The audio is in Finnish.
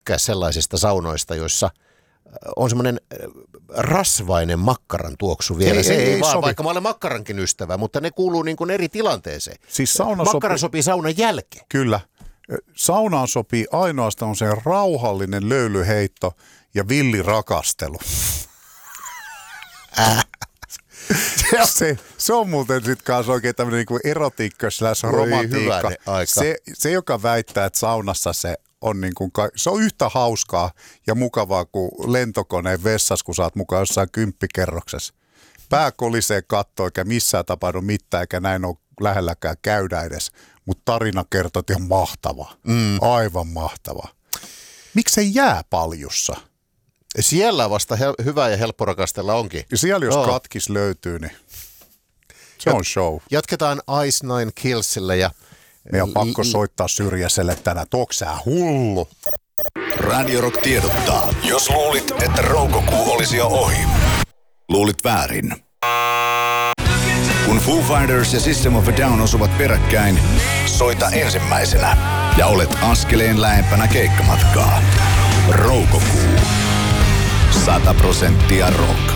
tykkää sellaisista saunoista, joissa on semmoinen rasvainen makkaran tuoksu vielä. Se ei vaan, vaikka mä olen makkarankin ystävä, mutta ne kuuluu niin kuin eri tilanteeseen. Siis makkara sopii saunan jälkeen. Kyllä. Saunaan sopii ainoastaan se rauhallinen löylyheitto ja villirakastelu. Se on muuten sitten kanssa oikein tämmöinen niinku erotiikka/romantiikka. Se, joka väittää, että saunassa se on, se on yhtä hauskaa ja mukavaa kuin lentokoneen vessassa, kun sä oot mukaan jossain 10-kerroksessa. Pää kolisee katto eikä missään tapahdu mitään, eikä näin ole lähelläkään käydä edes. Mutta tarina kertoo, ihan mahtava. Aivan mahtava. Miksi se jää paljussa? Siellä vasta hyvä ja helppo rakastella onkin. Ja siellä jos katkis löytyy, niin se on show. Jatketaan Ice Nine Killsille ja meidän on pakko soittaa Syrjäselle tänään. Onko sä hullu? Radio Rock tiedottaa. Jos luulit, että roukokuu olisi jo ohi, luulit väärin. Kun Foo Fighters ja System of a Down osuvat peräkkäin, soita ensimmäisenä ja olet askeleen lähempänä keikkamatkaa. Roukokuu. 100% rock.